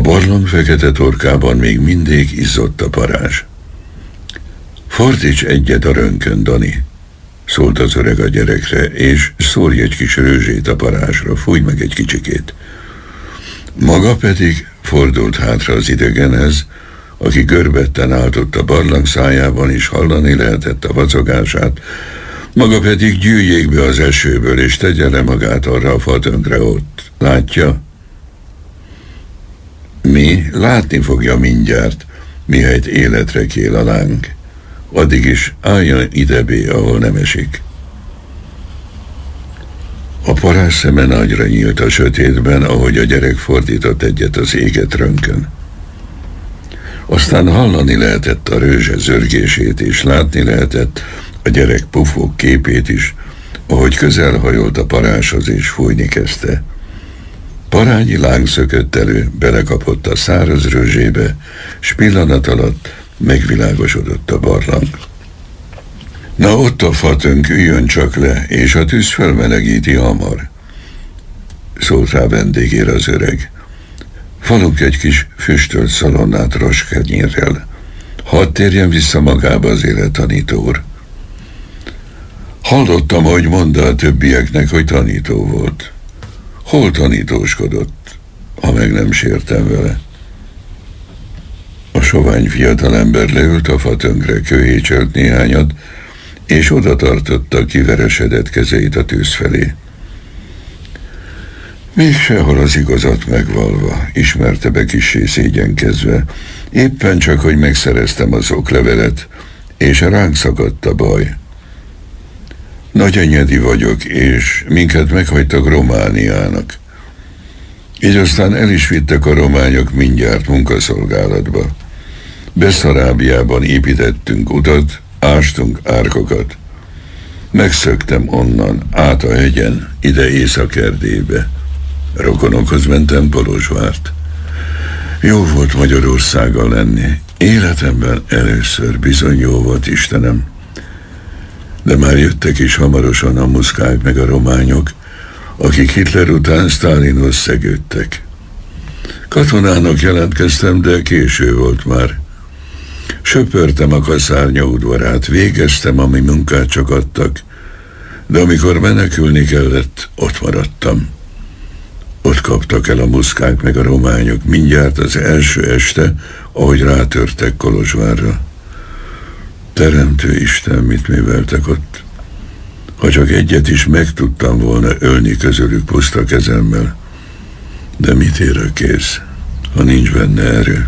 barlang fekete torkában még mindig izzott a parázs. Fordíts egyet a rönkön, Dani, szólt az öreg a gyerekre, és szórj egy kis rőzsét a parázsra, fújj meg egy kicsikét. Maga pedig fordult hátra az idegenhez, aki görbetten állt ott a barlang szájában, és hallani lehetett a vacogását, maga pedig gyűjjék be az esőből, és tegye le magát arra a fatönkre ott. Látja? Mi látni fogja mindjárt, mihelyt életre kél a láng. Addig is álljon idebé, ahol nem esik. A parázs szeme nagyra nyílt a sötétben, ahogy a gyerek fordított egyet az éget rönkön. Aztán hallani lehetett a rőzse zörgését, és látni lehetett a gyerek pufog képét is, ahogy közel hajolt a parázshoz és fújni kezdte. Parányi láng szökött elő, belekapott a száraz rőzsébe, s pillanat alatt megvilágosodott a barlang. Na ott a fatönk, üljön csak le, és a tűz felmelegíti hamar, szólt rá vendégére az öreg. Falunk egy kis füstölt szalonnát roskenyérrel. Hadd térjen vissza magába az élettanító úr. Hallottam, hogy mondta a többieknek, hogy tanító volt. Hol tanítóskodott, ha meg nem sértem vele? A sovány fiatalember leült a fatönkre, kőhécselt néhányat, és oda tartotta kiveresedett kezeit a tűz felé. Még sehol az igazat megvalva, ismerte be kissé szégyenkezve, éppen csak, hogy megszereztem az oklevelet, és ránk szakadt a baj. Nagy enyedi vagyok, és minket meghagytak Romániának. Így aztán el is vittek a rományok mindjárt munkaszolgálatba. Beszarábiában építettünk utat, ástunk árkokat. Megszöktem onnan, át a hegyen, ide Észak-Erdélybe. Rokonokhoz mentem Kolozsvárt. Jó volt Magyarországgal lenni. Életemben először, bizony jó volt, Istenem. De már jöttek is hamarosan a muszkák meg a rományok, akik Hitler után Sztálinhoz szegődtek. Katonának jelentkeztem, de késő volt már. Söpörtem a kaszárnya udvarát, végeztem, ami munkát csak adtak, de amikor menekülni kellett, ott maradtam. Ott kaptak el a muszkák meg a rományok mindjárt az első este, ahogy rátörtek Kolozsvárra. Teremtő Isten, mit műveltek ott? Ha csak egyet is meg tudtam volna ölni közülük puszta kezemmel. De mit ér a kéz, ha nincs benne erő?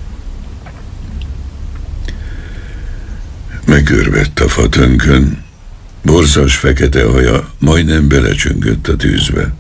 Megörvett a fatönkön, borzas fekete haja majdnem belecsüngött a tűzbe.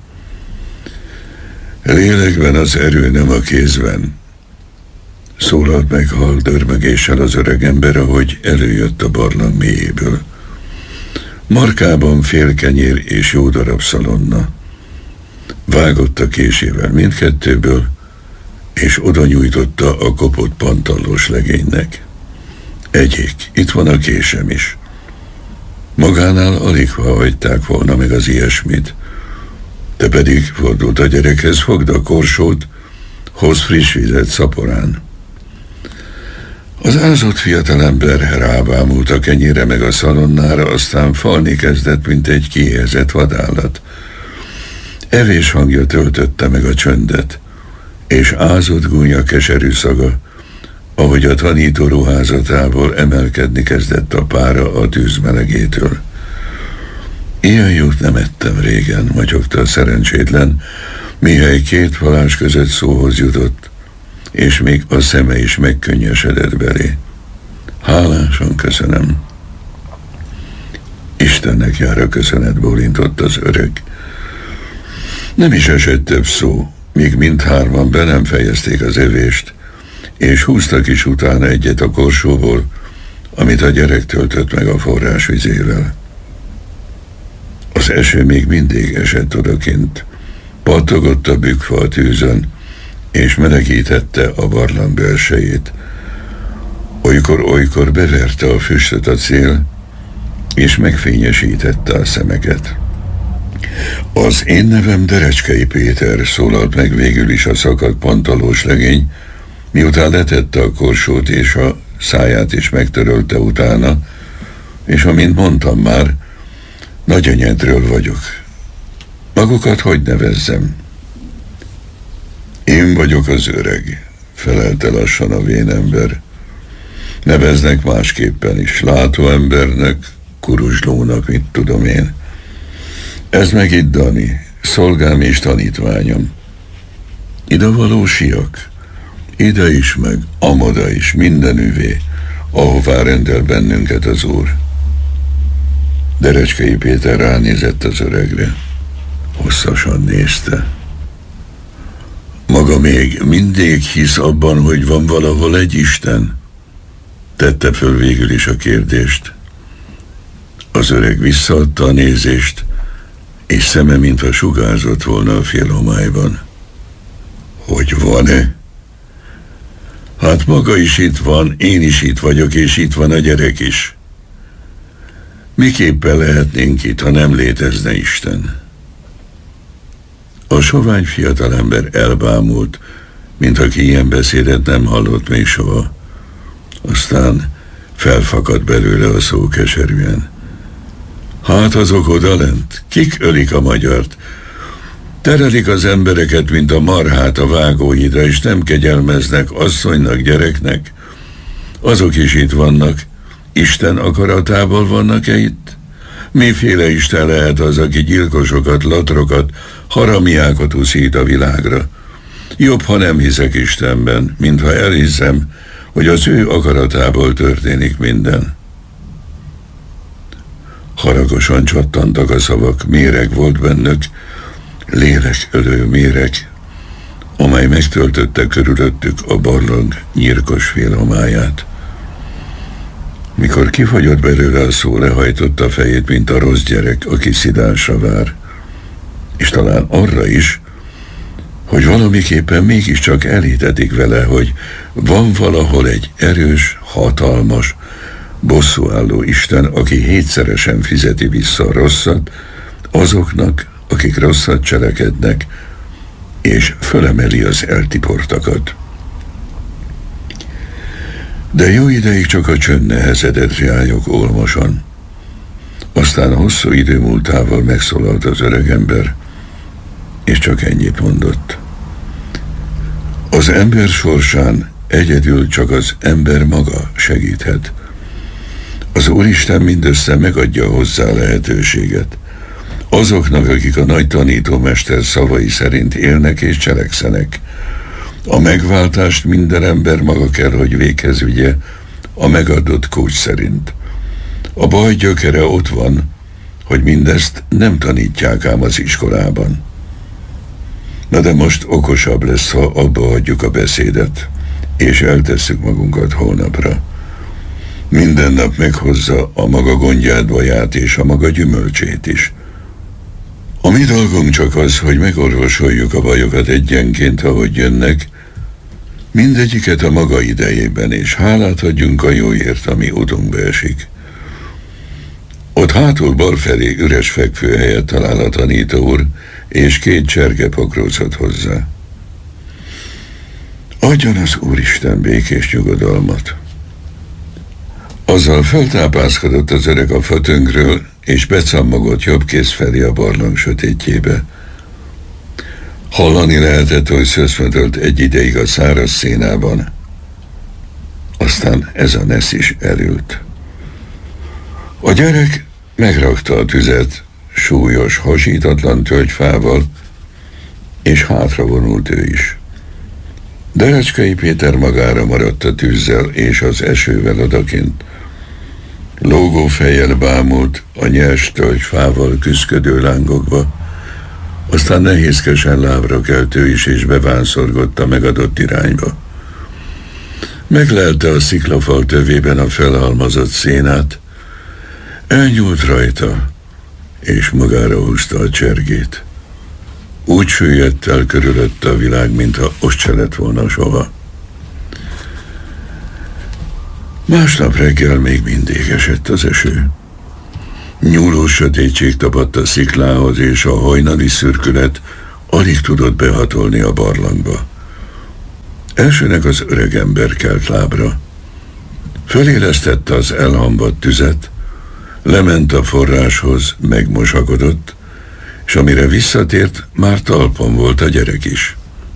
Lélekben az erő, nem a kézben, szólalt meg hal dörmögéssel az öreg ember, ahogy előjött a barlang mélyéből. Markában fél kenyér és jó darab szalonna. Vágott a késével mindkettőből, és oda nyújtotta a kopott pantallós legénynek. Egyik, itt van a késem is. Magánál aligha hagyták volna meg az ilyesmit. Te pedig, fordult a gyerekhez, fogd a korsót, hoz friss vizet szaporán. Az ázott fiatalember rábámult a kenyére meg a szalonnára, aztán falni kezdett, mint egy kiéhezett vadállat. Evés hangja töltötte meg a csöndet, és ázott gúnya keserű szaga, ahogy a tanító ruházatából emelkedni kezdett a pára a tűz melegétől. Ilyen jót nem ettem régen, motyogta a szerencsétlen, mihely két falás között szóhoz jutott, és még a szeme is megkönnyesedett belé. Hálásan köszönöm. Istennek jár a köszönet, bólintott az öreg. Nem is esett több szó, míg mindhárman be nem fejezték az evést, és húztak is utána egyet a korsóból, amit a gyerek töltött meg a forrás vizével. Az eső még mindig esett odakint, pattogott a bükkfa a tűzön, és melegítette a barlang belsejét. Olykor beverte a füstöt a cél, és megfényesítette a szemeket. Az én nevem Derecskei Péter, szólalt meg végül is a szakadt pantalós legény, miután letette a korsót és a száját is megtörölte utána, és amint mondtam már, Nagyenyedről vagyok. Magukat hogy nevezzem? Én vagyok az öreg, felelte lassan a vénember. Neveznek másképpen is, látóembernek, kuruzslónak, mit tudom én. Ez meg itt Dani, szolgám és tanítványom. Idevaló siak, ide is meg, amoda is, mindenüvé, ahová rendel bennünket az Úr. Derecskei Péter ránézett az öregre. Hosszasan nézte. Maga még mindig hisz abban, hogy van valahol egy Isten? Tette föl végül is a kérdést. Az öreg visszaadta a nézést, és szeme mintha sugárzott volna a félhomályban. Hogy van-e? Hát maga is itt van, én is itt vagyok, és itt van a gyerek is. Miképpen lehetnénk itt, ha nem létezne Isten? A sovány fiatalember elbámult, mint aki ilyen beszédet nem hallott még soha. Aztán felfakadt belőle a szó keserűen. Hát azok odalent, kik ölik a magyart? Terelik az embereket, mint a marhát a vágóhídra, és nem kegyelmeznek asszonynak, gyereknek. Azok is itt vannak. Isten akaratából vannak-e itt? Miféle Isten lehet az, aki gyilkosokat, latrokat, haramiákat uszít a világra? Jobb, ha nem hiszek Istenben, mintha elhiszem, hogy az ő akaratából történik minden. Haragosan csattantak a szavak, méreg volt bennük, lélekölő méreg, amely megtöltötte körülöttük a barlang nyírkos félhomályát. Mikor kifagyott belőle a szó, lehajtotta a fejét, mint a rossz gyerek, aki szidásra vár, és talán arra is, hogy valamiképpen mégiscsak elhitetik vele, hogy van valahol egy erős, hatalmas, bosszúálló Isten, aki hétszeresen fizeti vissza a rosszat azoknak, akik rosszat cselekednek, és fölemeli az eltiportakat. De jó ideig csak a csönd nehezedett rájuk olmosan. Aztán hosszú idő múltával megszólalt az öregember, és csak ennyit mondott. Az ember sorsán egyedül csak az ember maga segíthet. Az Úristen mindössze megadja hozzá a lehetőséget. Azoknak, akik a nagy tanítómester szavai szerint élnek és cselekszenek. A megváltást minden ember maga kell, hogy véghez vigye a megadott kócs szerint. A baj gyökere ott van, hogy mindezt nem tanítják ám az iskolában. Na de most okosabb lesz, ha abba hagyjuk a beszédet, és eltesszük magunkat holnapra. Minden nap meghozza a maga gondját, baját és a maga gyümölcsét is. A mi dolgunk csak az, hogy megorvosoljuk a bajokat egyenként, ahogy jönnek, mindegyiket a maga idejében, és hálát adjunk a jóért, ami utunkba esik. Ott hátul bal felé üres fekvőhelyet talál a tanító úr, és 2 cserge pokrócot hozzá. Adjon az Úristen békés nyugodalmat. Azzal feltápászkodott az öreg a fatöngről, és becammogott jobb kéz felé a barlang sötétjébe. Hallani lehetett, hogy szöszmödölt egy ideig a száraz szénában. Aztán ez a nesz is elült. A gyerek megrakta a tüzet súlyos, hasítatlan tölgyfával, és hátravonult ő is. Derecskei Péter magára maradt a tűzzel és az esővel odakint. Lógó fejjel bámult a nyers tölgyfával küszködő lángokba, aztán nehézkesen lábra kelt ő is, és bevánszorgott a megadott irányba. Meglelte a sziklafal tövében a felhalmozott szénát, elnyúlt rajta, és magára húzta a csergét. Úgy süllyedt el körülötte a világ, mintha ott se lett volna soha. Másnap reggel még mindig esett az eső. Nyúló sötétség tapadt a sziklához, és a hajnali szürkület alig tudott behatolni a barlangba. Elsőnek az öreg ember kelt lábra. Fölélesztette az elhamvadt tüzet, lement a forráshoz, megmosakodott, és amire visszatért, már talpon volt a gyerek is.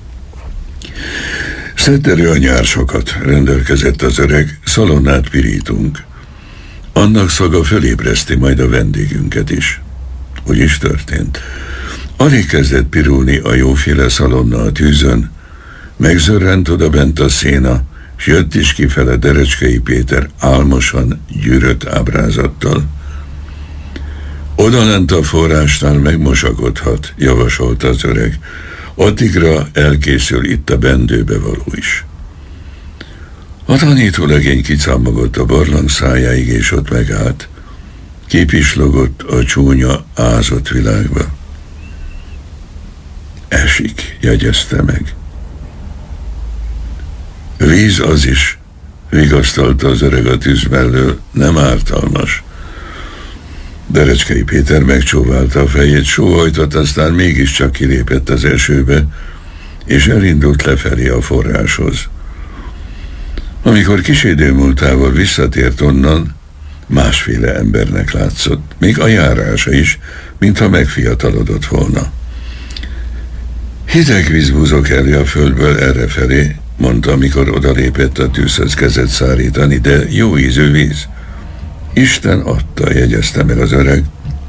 Szedd elő a nyársokat, rendelkezett az öreg, szalonnát pirítunk. Annak szaga fölébreszti majd a vendégünket is. Úgy is történt. Alig kezdett pirulni a jóféle szalonna a tűzön, megzörrent oda bent a széna, s jött is kifele Derecskei Péter álmosan gyűrött ábrázattal. Odalent a forrásnál megmosakodhat, javasolta az öreg. Addigra elkészül itt a bendőbe való is. A tanítólegény kicámogott a barlang szájáig, és ott megállt. Kipislogott a csúnya, ázott világba. Esik, jegyezte meg. Víz az is, vigasztalta az öreg a tűz mellől, nem ártalmas. Derecskei Péter megcsóválta a fejét, sóhajtott, aztán mégiscsak kilépett az esőbe, és elindult lefelé a forráshoz. Amikor kis idő múltával visszatért onnan, másféle embernek látszott, még a járása is, mintha megfiatalodott volna. Hideg víz búzok elő a földből errefelé, mondta, amikor odalépett a tűzhöz kezet szárítani, de jó ízű víz. Isten adta, jegyezte meg az öreg.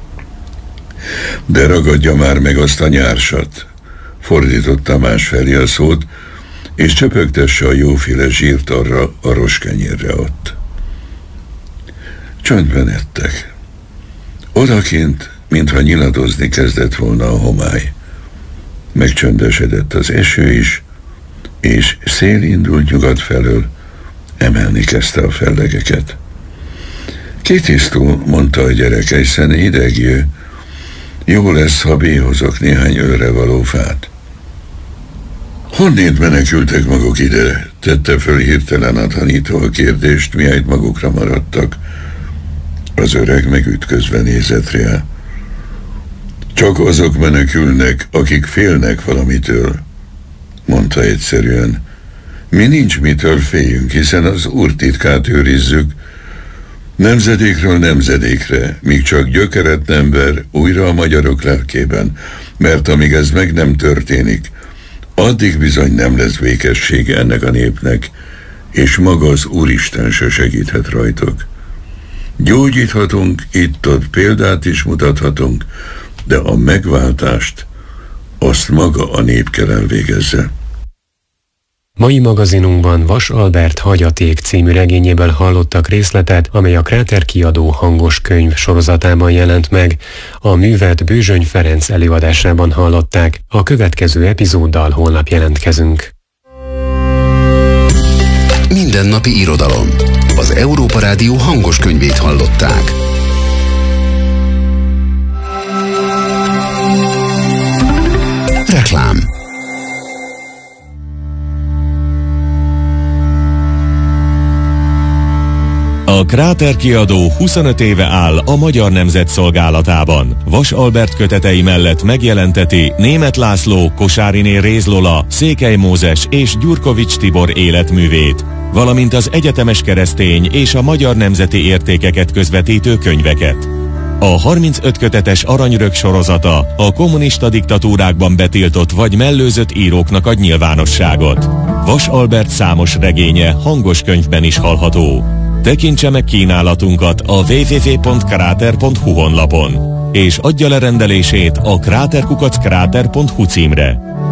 De ragadja már meg azt a nyársat, fordította másfelé a szót, és csöpögtesse a jóféle zsírt arra a roskenyérre ott. Csöndben ettek. Odakint, mintha nyiladozni kezdett volna a homály. Megcsöndesedett az eső is, és szél indult nyugat felől, emelni kezdte a fellegeket. Kitisztul, mondta a gyerek, hiszen hideg jő. Jó lesz, ha béhozok néhány őre való fát. Honnét menekültek maguk ide? Tette föl hirtelen a tanító a kérdést, mihelyt magukra maradtak. Az öreg megütközve nézett rá. Csak azok menekülnek, akik félnek valamitől, mondta egyszerűen. Mi nincs mitől féljünk, hiszen az Úr titkát őrizzük. Nemzedékről nemzedékre, míg csak gyökeret nem ver újra a magyarok lelkében, mert amíg ez meg nem történik, addig bizony nem lesz békessége ennek a népnek, és maga az Úristen se segíthet rajtok. Gyógyíthatunk, itt-ott példát is mutathatunk, de a megváltást azt maga a nép kell elvégezze. Mai magazinunkban Vas Albert Hagyaték című regényéből hallottak részletet, amely a Kráter Kiadó hangos könyv sorozatában jelent meg. A művet Bőzsöny Ferenc előadásában hallották. A következő epizóddal holnap jelentkezünk. Mindennapi irodalom. Az Európa Rádió hangos könyvét hallották. Reklám. A Kráter Kiadó 25 éve áll a Magyar Nemzet szolgálatában. Vas Albert kötetei mellett megjelenteti Németh László, Kosáriné Réz Lola, Székely Mózes és Gyurkovics Tibor életművét, valamint az egyetemes keresztény és a magyar nemzeti értékeket közvetítő könyveket. A 35 kötetes Aranyrög sorozata a kommunista diktatúrákban betiltott vagy mellőzött íróknak ad nyilvánosságot. Vas Albert számos regénye hangos könyvben is hallható. Tekintse meg kínálatunkat a www.krater.hu honlapon, és adja le rendelését a kraterkukackrater.hu címre.